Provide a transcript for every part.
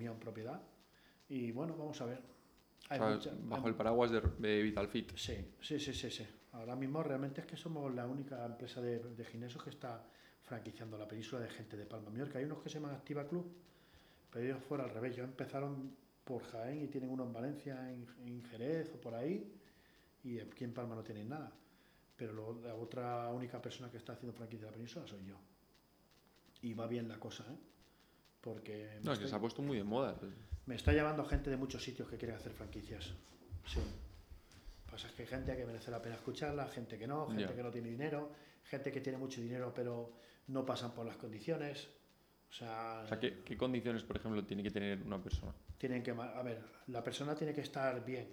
mío en propiedad. Y bueno, vamos a ver. O sea, bajo el paraguas de VitalFit. Sí. Ahora mismo realmente es que somos la única empresa de gimnasios que está franquiciando la península de gente de Palma de Mallorca. Hay unos que se llaman Activa Club, pero ellos fueron al revés. Ellos empezaron por Jaén y tienen uno en Valencia, en Jerez o por ahí, y aquí en Palma no tienen nada. Pero la otra única persona que está haciendo franquicia de la península soy yo. Y va bien la cosa, ¿eh? Porque No, es que se ha puesto muy de moda. me está llamando gente de muchos sitios que quieren hacer franquicias. Sí. Pasa es que hay gente que merece la pena escucharla, gente que no, gente que no tiene dinero, gente que tiene mucho dinero pero no pasan por las condiciones. O sea, ¿qué condiciones, por ejemplo, tiene que tener una persona? A ver, la persona tiene que estar bien.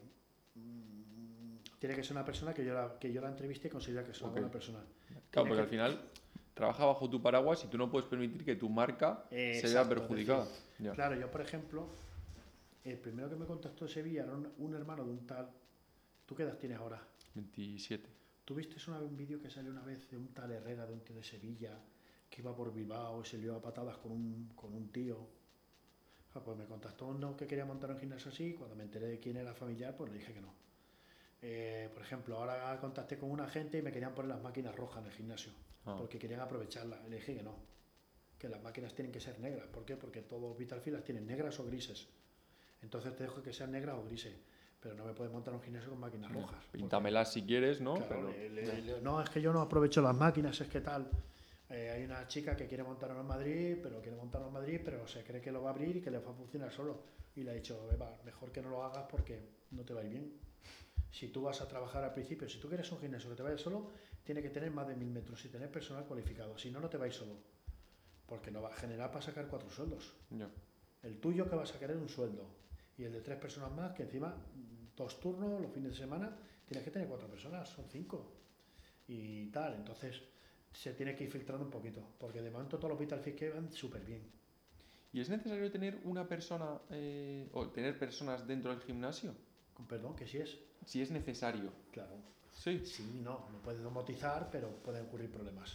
Tiene que ser una persona que yo la entreviste y considera que es una buena persona. Claro, porque al final trabaja bajo tu paraguas y tú no puedes permitir que tu marca se vea perjudicada. Decir, claro, yo por ejemplo, el primero que me contactó de Sevilla era un hermano de un tal. ¿Tú qué edad tienes ahora? 27. ¿Tú viste un vídeo que salió una vez de un tal Herrera, de un tío de Sevilla, que iba por Bilbao y se lió a patadas con un tío? Pues me contactó uno que quería montar un gimnasio así, y cuando me enteré de quién era familiar, pues le dije que no. Por ejemplo, ahora contacté con una gente y me querían poner las máquinas rojas en el gimnasio, porque querían aprovecharlas. Le dije que no, que las máquinas tienen que ser negras. ¿Por qué? Porque todos VitalFit las tienen negras o grises. Entonces te dejo que sean negras o grises, pero no me puedes montar un gimnasio con máquinas rojas. Píntamelas si quieres, ¿no? Claro, no, es que yo no aprovecho las máquinas, es que tal. Hay una chica que quiere montar en Madrid, pero se cree que lo va a abrir y que le va a funcionar solo. Y le he dicho, Eva, mejor que no lo hagas porque no te va a ir bien. Si tú vas a trabajar al principio, si tú quieres un gimnasio que te vaya solo, tiene que tener más de 1000 metros y tener personal cualificado. Si no, no te vais solo. Porque no va a generar para sacar 4 sueldos. El tuyo que vas a querer un sueldo. Y el de 3 personas más, que encima 2 turnos, los fines de semana, tienes que tener 4 personas, son 5. Y tal, entonces se tiene que ir filtrando un poquito. Porque de momento todos los VitalFit que van súper bien. ¿Y es necesario tener una persona o tener personas dentro del gimnasio? Perdón, que sí es. Si es necesario. Claro. Sí. Sí, no puede domotizar, pero pueden ocurrir problemas.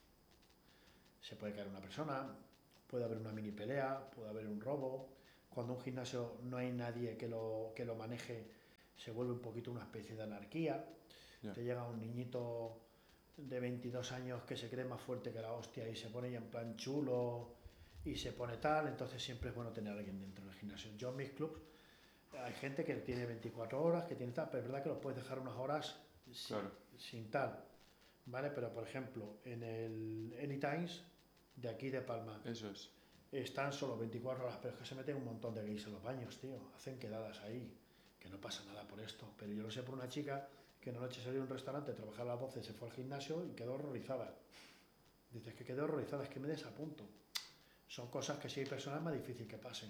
Se puede caer una persona, puede haber una mini pelea, puede haber un robo. Cuando un gimnasio no hay nadie que lo maneje, se vuelve un poquito una especie de anarquía. Te llega un niñito de 22 años que se cree más fuerte que la hostia y se pone ya en plan chulo y se pone tal, entonces siempre es bueno tener a alguien dentro del gimnasio. Yo en mis clubs hay gente que tiene 24 horas, que tiene tal, pero es verdad que los puedes dejar unas horas sin tal, ¿vale? Pero por ejemplo, en el Anytimes de aquí de Palma, eso es, están solo 24 horas, pero es que se meten un montón de gays en los baños, tío, hacen quedadas ahí, que no pasa nada por esto, pero yo lo sé por una chica que una noche salió a un restaurante, trabajar a las 12, se fue al gimnasio y quedó horrorizada. Dices que quedé horrorizada, es que me desapunto. Son cosas que si hay personas es más difícil que pasen.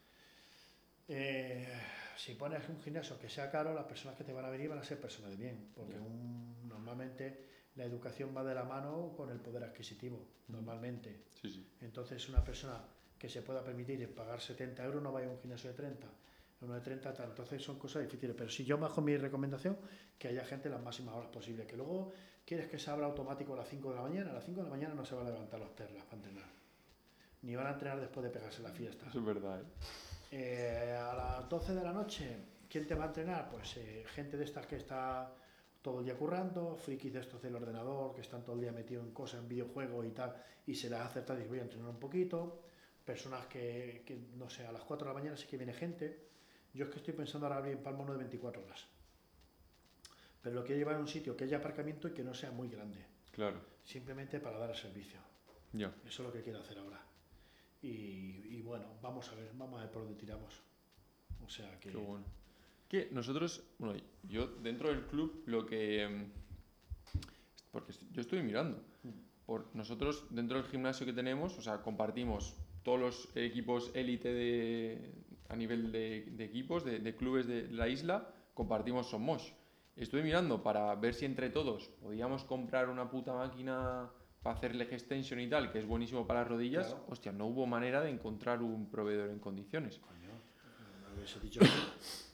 Si pones un gimnasio que sea caro, las personas que te van a venir van a ser personas de bien, porque normalmente la educación va de la mano con el poder adquisitivo, normalmente. Sí. Entonces una persona que se pueda permitir pagar 70 euros no vaya a un gimnasio de 30, uno de 30 tal. Entonces son cosas difíciles, pero si yo bajo mi recomendación, que haya gente las máximas horas posibles, que luego quieres que se abra automático a las 5 de la mañana, a las 5 de la mañana no se van a levantar los perlas para entrenar, ni van a entrenar después de pegarse la fiesta. Eso es verdad, A las 12 de la noche, ¿quién te va a entrenar? Pues gente de estas que está todo el día currando, frikis de estos del ordenador, que están todo el día metidos en cosas, en videojuegos y tal, y se les hace tarde y voy a entrenar un poquito. Personas que, no sé, a las 4 de la mañana sí que viene gente. Yo es que estoy pensando ahora abrir en Palma uno de 24 horas. Pero lo quiero llevar a un sitio que haya aparcamiento y que no sea muy grande. Claro. Simplemente para dar el servicio. Eso es lo que quiero hacer ahora. Y bueno, vamos a ver por dónde tiramos. O sea que... Qué bueno. Que nosotros, bueno, yo dentro del club lo que... Porque yo estoy mirando. Nosotros dentro del gimnasio que tenemos, o sea, compartimos todos los equipos élite a nivel de equipos, de clubes de la isla, compartimos Somos. Estoy mirando para ver si entre todos podíamos comprar una puta máquina para hacer leg extension y tal, que es buenísimo para las rodillas. Claro. Hostia, no hubo manera de encontrar un proveedor en condiciones. Coño, me hubiese dicho